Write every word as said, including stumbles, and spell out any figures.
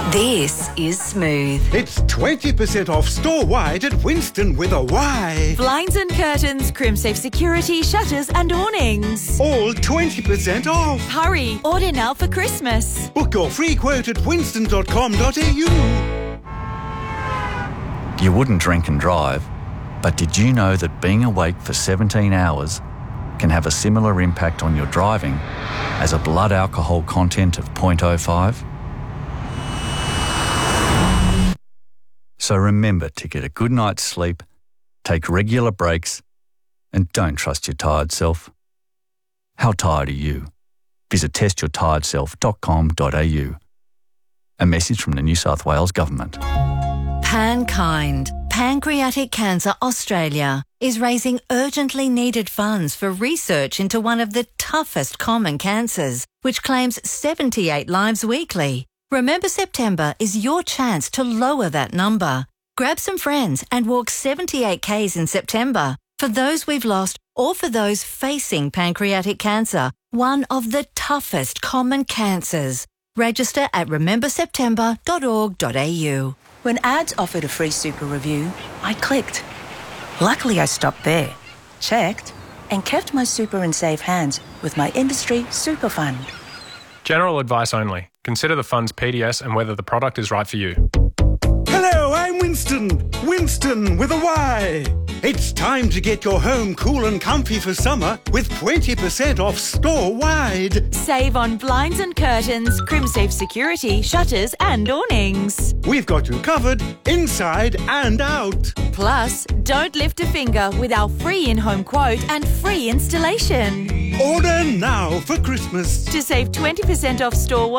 This is Smooth. It's twenty percent off store-wide at Winston with a Y. Blinds and curtains, CrimSafe security, shutters and awnings. All twenty percent off. Hurry, order now for Christmas. Book your free quote at winston dot com dot a u. You wouldn't drink and drive, but did you know that being awake for seventeen hours can have a similar impact on your driving as a blood alcohol content of zero point zero five? So remember to get a good night's sleep, take regular breaks, and don't trust your tired self. How tired are you? Visit test your tired self dot com dot a u. A message from the New South Wales Government. Pankind, Pancreatic Cancer Australia, is raising urgently needed funds for research into one of the toughest common cancers, which claims seventy-eight lives weekly. Remember September is your chance to lower that number. Grab some friends and walk seventy-eight kays in September for those we've lost or for those facing pancreatic cancer, one of the toughest common cancers. Register at remember september dot org dot a u. When ads offered a free super review, I clicked. Luckily, I stopped there, checked, and kept my super in safe hands with my industry super fund. General advice only. Consider the fund's P D S and whether the product is right for you. Hello, I'm Winston. Winston with a Y. It's time to get your home cool and comfy for summer with twenty percent off store-wide. Save on blinds and curtains, CrimSafe security, shutters and awnings. We've got you covered inside and out. Plus, don't lift a finger with our free in-home quote and free installation. Order now for Christmas. To save twenty percent off store